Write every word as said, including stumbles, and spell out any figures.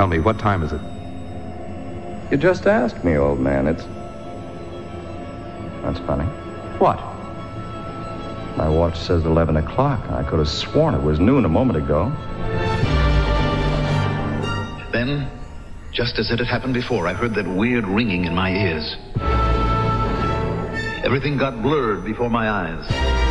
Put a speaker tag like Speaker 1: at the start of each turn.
Speaker 1: tell me, what time is it?
Speaker 2: You just asked me, old man. It's... That's funny.
Speaker 1: What?
Speaker 2: My watch says eleven o'clock. I could have sworn it was noon a moment ago.
Speaker 3: Then, just as it had happened before, I heard that weird ringing in my ears. Everything got blurred before my eyes.